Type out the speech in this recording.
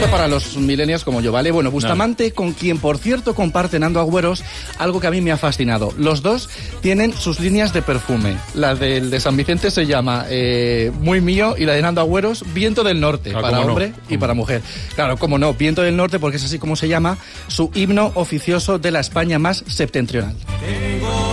Esto es para los millennials como yo, ¿vale? Bueno, Bustamante, con quien, por cierto, comparte Nando Agüeros, algo que a mí me ha fascinado. Los dos tienen sus líneas de perfume. La del de San Vicente se llama Muy Mío, y la de Nando Agüeros, Viento del Norte, para hombre y para mujer. Claro, cómo no, Viento del Norte, porque es así como se llama su himno oficioso de la España más septentrional.